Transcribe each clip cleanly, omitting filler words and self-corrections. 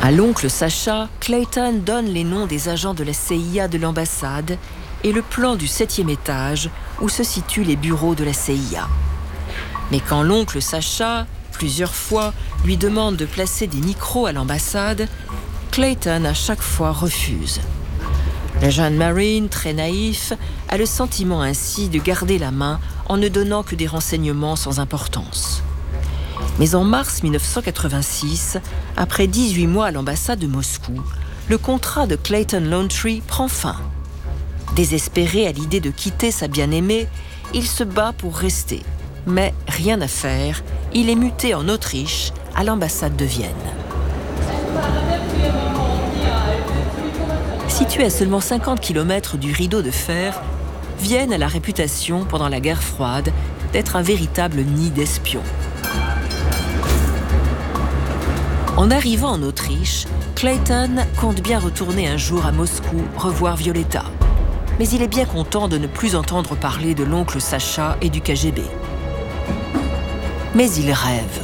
À l'oncle Sacha, Clayton donne les noms des agents de la CIA de l'ambassade et le plan du 7e étage où se situent les bureaux de la CIA. Mais quand l'oncle Sacha, plusieurs fois, lui demande de placer des micros à l'ambassade, Clayton à chaque fois refuse. Le jeune Marine, très naïf, a le sentiment ainsi de garder la main en ne donnant que des renseignements sans importance. Mais en mars 1986, après 18 mois à l'ambassade de Moscou, le contrat de Clayton Laundrie prend fin. Désespéré à l'idée de quitter sa bien-aimée, il se bat pour rester. Mais rien à faire, il est muté en Autriche, à l'ambassade de Vienne. Située à seulement 50 km du rideau de fer, Vienne a la réputation, pendant la guerre froide, d'être un véritable nid d'espions. En arrivant en Autriche, Clayton compte bien retourner un jour à Moscou revoir Violetta. Mais il est bien content de ne plus entendre parler de l'oncle Sacha et du KGB. Mais il rêve.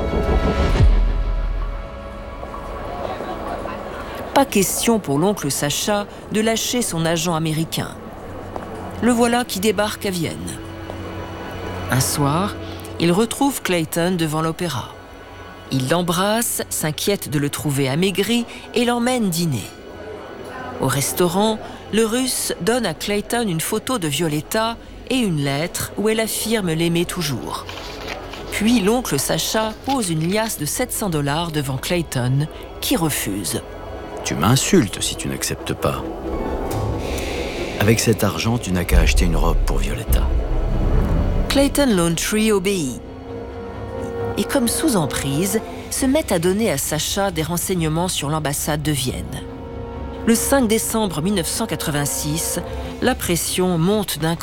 Pas question pour l'oncle Sacha de lâcher son agent américain. Le voilà qui débarque à Vienne. Un soir, il retrouve Clayton devant l'opéra. Il l'embrasse, s'inquiète de le trouver amaigri et l'emmène dîner. Au restaurant, le Russe donne à Clayton une photo de Violetta et une lettre où elle affirme l'aimer toujours. Puis l'oncle Sacha pose une liasse de $700 devant Clayton, qui refuse. Tu m'insultes si tu n'acceptes pas. Avec cet argent, tu n'as qu'à acheter une robe pour Violetta. Clayton Laundrie obéit. Et comme sous emprise, se met à donner à Sacha des renseignements sur l'ambassade de Vienne. Le 5 décembre 1986, la pression monte d'un